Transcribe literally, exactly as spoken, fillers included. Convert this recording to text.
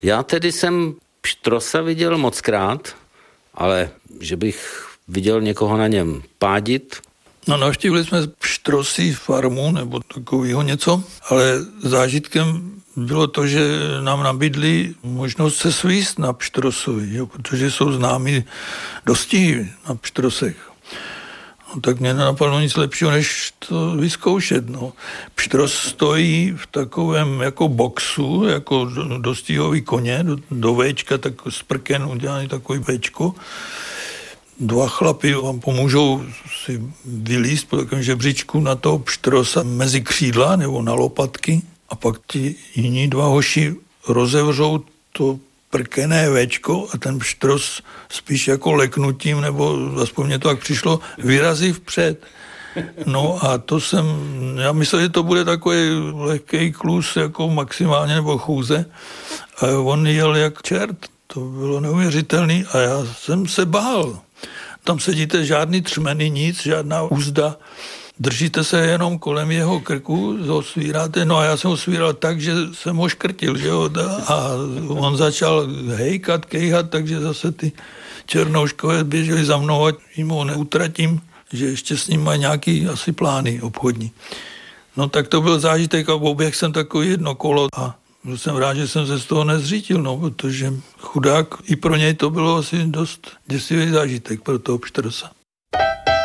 Já tedy jsem pštrosa viděl mockrát, ale že bych viděl někoho na něm pádit. No, navštívili jsme pštrosí farmu nebo takového něco, ale zážitkem bylo to, že nám nabídli možnost se svíst na pštrosovi, jo, protože jsou známí dostihy na pštrosech. No, tak mě nenapadlo nic lepšího, než to vyzkoušet. No. Pštros stojí v takovém jako boxu, jako dostihový koně, do, do véčka, tak z prken udělaný takový véčko. Dva chlapi vám pomůžou si vylízt po takovém žebříčku na toho pštrosa mezi křídla nebo na lopatky a pak ti jiní dva hoši rozevřou to prkené véčko a ten pštros spíš jako leknutím, nebo aspoň mě to tak přišlo, vyrazí vpřed. No a to jsem, já myslel, že to bude takový lehký klus, jako maximálně, nebo chůze. A on jel jak čert, to bylo neuvěřitelný a já jsem se bál. Tam sedíte žádný třmeny, nic, žádná úzda. Držíte se jenom kolem jeho krku, ho svíráte. No a já jsem ho svíral tak, že jsem ho škrtil, že jo. A on začal hejkat, kejhat, takže zase ty černouškové běželi za mnou a jim ho neutratím, že ještě s ním mají nějaký asi plány obchodní. No tak to byl zážitek a oběh jsem takový jedno kolo a byl jsem rád, že jsem se z toho nezřítil, no, protože chudák, i pro něj to bylo asi dost děsivý zážitek pro toho pštrosa.